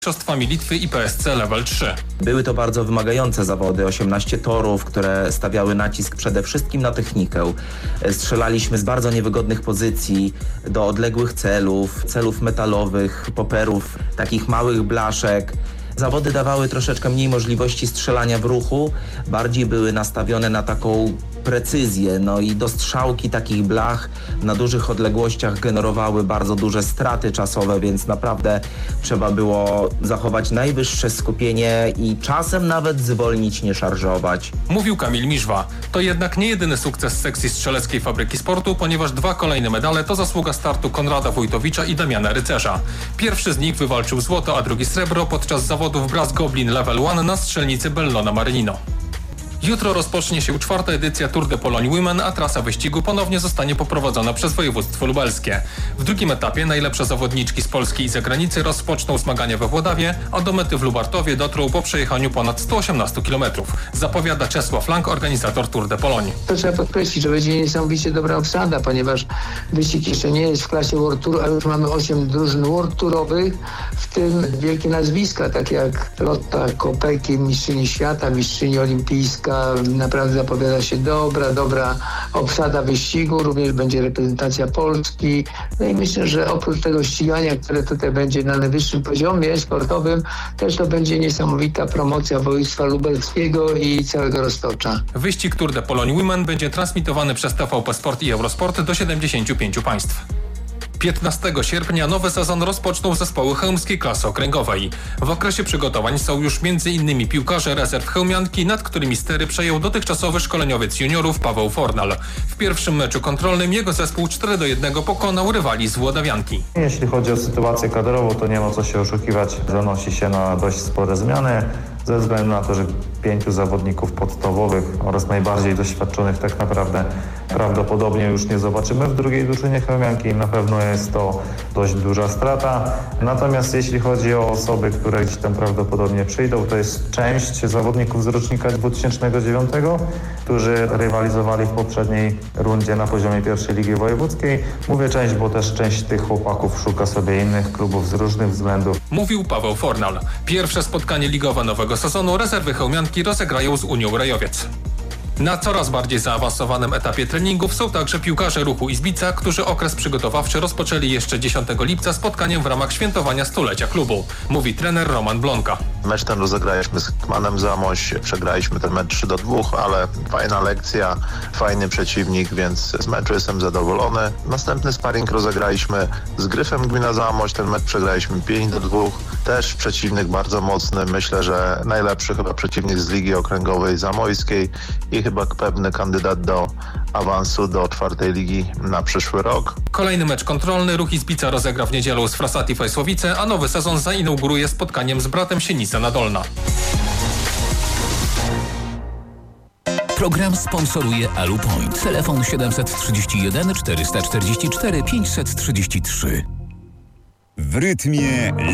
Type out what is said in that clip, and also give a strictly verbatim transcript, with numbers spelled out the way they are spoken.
Mistrzostwami Litwy i P S C Level trzy. Były to bardzo wymagające zawody, osiemnaście torów, które stawiały nacisk przede wszystkim na technikę. Strzelaliśmy z bardzo niewygodnych pozycji do odległych celów, celów metalowych, poperów, takich małych blaszek. Zawody dawały troszeczkę mniej możliwości strzelania w ruchu, bardziej były nastawione na taką precyzję, no i dostrzałki takich blach na dużych odległościach generowały bardzo duże straty czasowe, więc naprawdę trzeba było zachować najwyższe skupienie i czasem nawet zwolnić, nie szarżować. Mówił Kamil Miżwa. To jednak nie jedyny sukces sekcji strzeleckiej Fabryki Sportu, ponieważ dwa kolejne medale to zasługa startu Konrada Wójtowicza i Damiana Rycerza. Pierwszy z nich wywalczył złoto, a drugi srebro podczas zawodów Brass Goblin Level jeden na strzelnicy Bellona Marinino. Jutro rozpocznie się czwarta edycja Tour de Pologne Women, a trasa wyścigu ponownie zostanie poprowadzona przez województwo lubelskie. W drugim etapie najlepsze zawodniczki z Polski i zagranicy rozpoczną zmagania we Włodawie, a do mety w Lubartowie dotrą po przejechaniu ponad sto osiemnaście kilometrów. Zapowiada Czesław Lang, organizator Tour de Pologne. To trzeba podkreślić, że będzie niesamowicie dobra obsada, ponieważ wyścig jeszcze nie jest w klasie World Tour, a już mamy osiem drużyn World Tourowych, w tym wielkie nazwiska, takie jak Lotta Kopecky, mistrzyni świata, mistrzyni olimpijska. Naprawdę zapowiada się dobra, dobra obsada wyścigu, również będzie reprezentacja Polski. No i myślę, że oprócz tego ścigania, które tutaj będzie na najwyższym poziomie sportowym, też to będzie niesamowita promocja województwa lubelskiego i całego Roztocza. Wyścig Tour de Pologne Women będzie transmitowany przez T V P Sport i Eurosport do siedemdziesięciu pięciu państw. piętnastego sierpnia nowy sezon rozpoczną zespoły chełmskiej klasy okręgowej. W okresie przygotowań są już między innymi piłkarze rezerw chełmianki, nad którymi stery przejął dotychczasowy szkoleniowiec juniorów Paweł Fornal. W pierwszym meczu kontrolnym jego zespół cztery do jednego pokonał rywali z Włodawianki. Jeśli chodzi o sytuację kadrową, to nie ma co się oszukiwać. Zanosi się na dość spore zmiany, ze względu na to, że pięciu zawodników podstawowych oraz najbardziej doświadczonych tak naprawdę prawdopodobnie już nie zobaczymy w drugiej drużynie chełmianki. Na pewno jest to dość duża strata. Natomiast jeśli chodzi o osoby, które gdzieś tam prawdopodobnie przyjdą, to jest część zawodników z rocznika dwutysięcznego dziewiątego, którzy rywalizowali w poprzedniej rundzie na poziomie pierwszej ligi wojewódzkiej. Mówię część, bo też część tych chłopaków szuka sobie innych klubów z różnych względów. Mówił Paweł Fornal. Pierwsze spotkanie ligowe nowego sezonu rezerwy chełmianki rozegrają z Unią Rajowiec. Na coraz bardziej zaawansowanym etapie treningów są także piłkarze Ruchu Izbica, którzy okres przygotowawczy rozpoczęli jeszcze dziesiątego lipca spotkaniem w ramach świętowania stulecia klubu, mówi trener Roman Blonka. Mecz ten rozegraliśmy z Kmanem Zamość, przegraliśmy ten mecz trzy do dwóch, ale fajna lekcja, fajny przeciwnik, więc z meczu jestem zadowolony. Następny sparring rozegraliśmy z Gryfem Gmina Zamość, ten mecz przegraliśmy pięć do dwóch. Też przeciwnik bardzo mocny, myślę, że najlepszy chyba przeciwnik z Ligi Okręgowej Zamojskiej i chyba pewny kandydat do awansu do czwartej ligi na przyszły rok. Kolejny mecz kontrolny Ruch Izbica rozegra w niedzielę z Frasati Fajsłowice, a nowy sezon zainauguruje spotkaniem z Bratem Sienica Nadolna. Program sponsoruje Alupoint. Telefon siedem trzy jeden czterysta czterdzieści cztery pięćset trzydzieści trzy. W rytmie